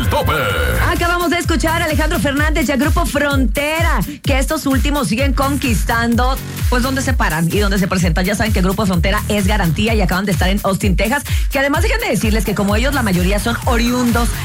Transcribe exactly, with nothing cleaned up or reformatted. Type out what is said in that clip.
el tope. Acabamos de escuchar a Alejandro Fernández y a Grupo Frontera, que estos últimos siguen conquistando, pues donde se paran y donde se presentan. Ya saben que Grupo Frontera es garantía y acaban de estar en Austin, Texas, que además déjenme decirles que como ellos la mayoría son oriundos